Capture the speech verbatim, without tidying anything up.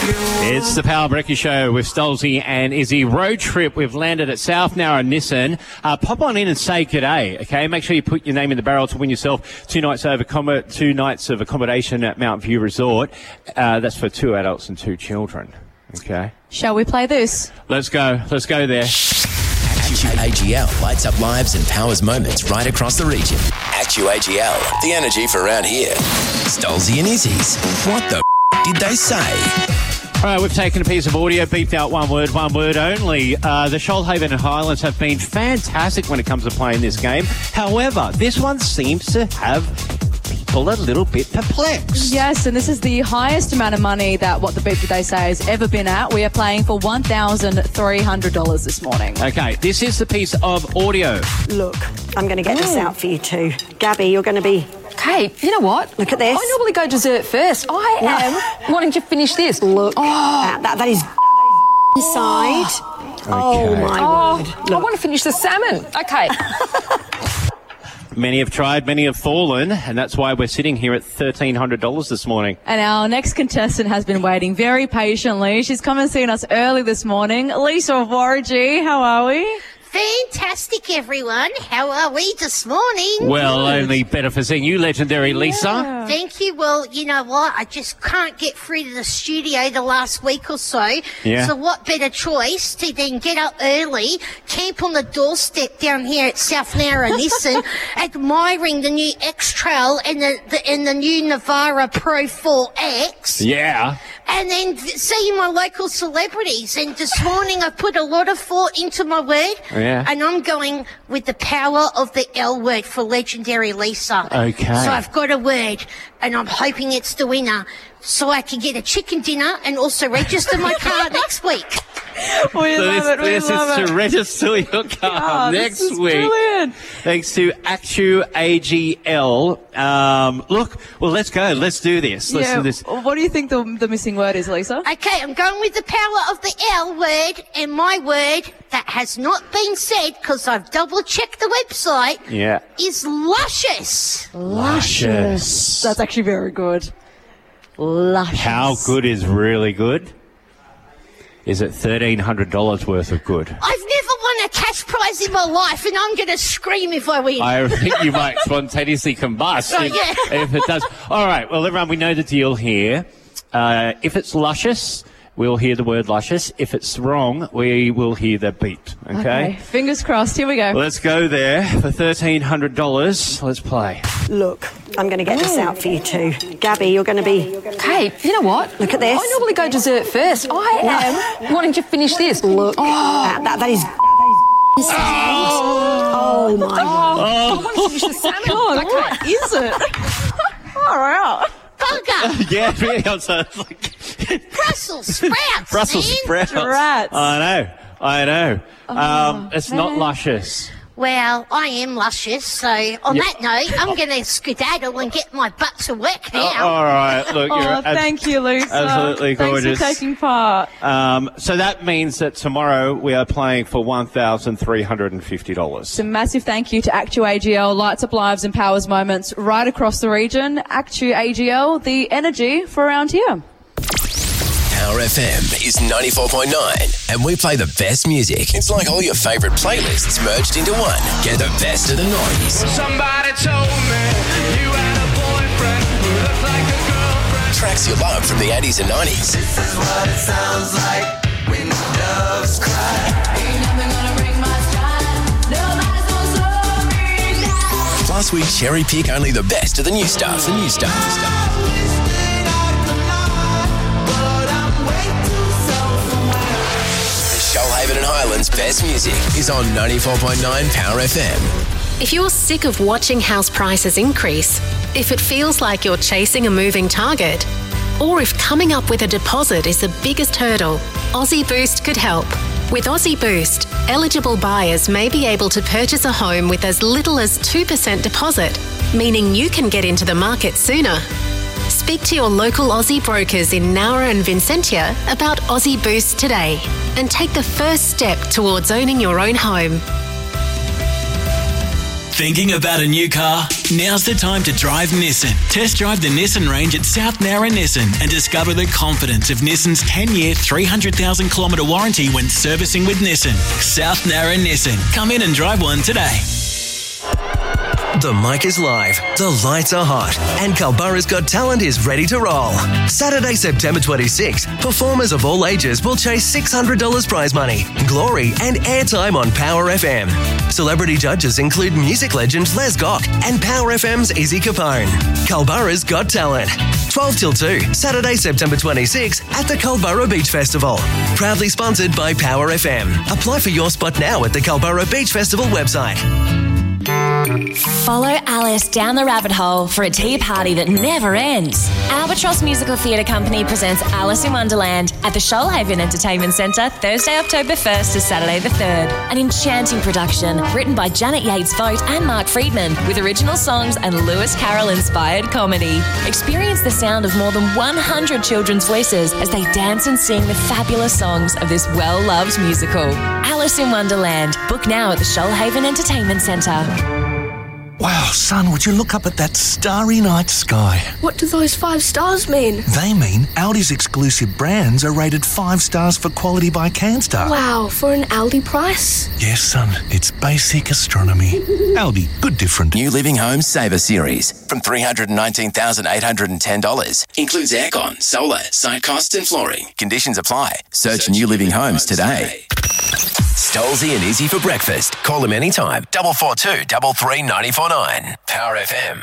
It's the Power Brecky Show with Stolzy and Izzy. Road trip. We've landed at South Nowra Nissan. Uh, pop on in and say g'day, okay? Make sure you put your name in the barrel to win yourself two nights over com- two nights of accommodation at Mount View Resort. Uh, that's for two adults and two children, okay? Shall we play this? Let's go. Let's go there. Actu A G L lights up lives and powers moments right across the region. Actu A G L, the energy for around here. Stolzy and Izzy's. What the f- did they say? All right, we've taken a piece of audio, beeped out one word, one word only. Uh, the Shoalhaven and Highlands have been fantastic when it comes to playing this game. However, this one seems to have people a little bit perplexed. Yes, and this is the highest amount of money that What the Beep Did They Say has ever been at. We are playing for one thousand three hundred dollars this morning. Okay, this is the piece of audio. Look, I'm going to get this out for you too. Gabby, you're going to be... Kate, you know what? Look at this. I normally go dessert first. I am wanting to finish this. Look, oh. uh, that, that is inside. Okay. Oh, my Oh, word. I want to finish the salmon. Okay. Many have tried, many have fallen, and that's why we're sitting here at thirteen hundred dollars this morning. And our next contestant has been waiting very patiently. She's come and seen us early this morning. Lisa of Warragee, how are we? Fantastic, everyone. How are we this morning? Well, only better for seeing you, legendary Lisa. Yeah. Thank you. Well, you know what? I just can't get through to the studio the last week or so. Yeah. So what better choice to then get up early, camp on the doorstep down here at South Nowra Nissan, admiring the new X-Trail and the, the, and the new Navara Pro four X. Yeah. And then seeing my local celebrities. And this morning I put a lot of thought into my word. Yeah. And I'm going with the power of the L word for legendary Lisa. Okay. So I've got a word, and I'm hoping it's the winner, so I can get a chicken dinner and also register my car next week. We So love this, it, we this love is it. to register your car Oh, next this is week. brilliant. Thanks to Actu A G L. Um, look, well, let's go. Let's do this. Let's Yeah, do this. what do you think the, the missing word is, Lisa? Okay, I'm going with the power of the L word, and my word that has not been said because I've double-checked the website Yeah. is luscious. Luscious. That's actually very good. Luscious. How good is really good? Is it thirteen hundred dollars worth of good? I've never won a cash prize in my life, and I'm going to scream if I win. I think you might spontaneously combust Oh, if, yeah. if it does. All right, well, everyone, we know the deal here. Uh, if it's luscious, we'll hear the word luscious. If it's wrong, we will hear the beep, okay? Fingers crossed. Here we go. Let's go there for thirteen hundred dollars. Let's play. Look, I'm going to get this out for you too. Gabby, you're going to be... Kate, you know what? Look at this. I normally go dessert first. I am wanting to finish this. Look, Oh. uh, that, that is inside. Oh, my word. I want to finish the salmon. God, Okay. what is it? All right. Bugger! Yeah, really, I'm so, it's like Brussels sprouts, Brussels man. sprouts. Rats. I know, I know. um, it's not man. luscious. Well, I am luscious, so on Yeah. that note, I'm going to skedaddle and get my butt to work now. Oh, all right, look, you're Oh, ab- thank you, Lisa. absolutely gorgeous. Thanks for taking part. Um, so that means that tomorrow we are playing for one thousand three hundred fifty dollars. So massive thank you to Actu A G L, lights up lives and powers moments right across the region. Actu A G L, the energy for around here. Power F M is ninety-four point nine, and we play the best music. It's like all your favourite playlists merged into one. Get the best of the noise. Somebody told me you had a boyfriend who looked like a girlfriend. Tracks you love from the eighties and nineties. This is what it sounds like when doves cry. Ain't nothing gonna break my stride. Nobody's gonna slow me down. Plus, we cherry pick only the best of the new stuff. The new stuff. Shoalhaven and Highlands' best music is on ninety-four point nine Power F M. If you're sick of watching house prices increase, if it feels like you're chasing a moving target, or if coming up with a deposit is the biggest hurdle, Aussie Boost could help. With Aussie Boost, eligible buyers may be able to purchase a home with as little as two percent deposit, meaning you can get into the market sooner. Speak to your local Aussie brokers in Nowra and Vincentia about Aussie Boost today and take the first step towards owning your own home. Thinking about a new car? Now's the time to drive Nissan. Test drive the Nissan range at South Nowra Nissan and discover the confidence of Nissan's ten-year, three hundred thousand kilometre warranty when servicing with Nissan. South Nowra Nissan. Come in and drive one today. The mic is live, the lights are hot, and Culburra's Got Talent is ready to roll. Saturday, September twenty-sixth, performers of all ages will chase six hundred dollars prize money, glory, and airtime on Power F M. Celebrity judges include music legend Les Gock and Power F M's Izzy Capone. Culburra's Got Talent. twelve till two, Saturday, September twenty-sixth at the Culburra Beach Festival. Proudly sponsored by Power F M. Apply for your spot now at the Culburra Beach Festival website. Follow Alice down the rabbit hole for a tea party that never ends. Albatross Musical Theatre Company presents Alice in Wonderland at the Shoalhaven Entertainment Centre Thursday, October first to Saturday the third. An enchanting production written by Janet Yates Vogt and Mark Friedman with original songs and Lewis Carroll-inspired comedy. Experience the sound of more than one hundred children's voices as they dance and sing the fabulous songs of this well-loved musical. Alice in Wonderland. Book now at the Shoalhaven Entertainment Centre. Wow, son, would you look up at that starry night sky? What do those five stars mean? They mean Aldi's exclusive brands are rated five stars for quality by CanStar. Wow, for an Aldi price? Yes, son, it's basic astronomy. Aldi, good different. New Living Homes Saver Series from three hundred nineteen thousand eight hundred ten dollars. Includes aircon, solar, site costs and flooring. Conditions apply. Search, Search New Living Homes today. Stolzy and Izzy for breakfast. Call them anytime. Double four two double three ninety four nine. Power F M.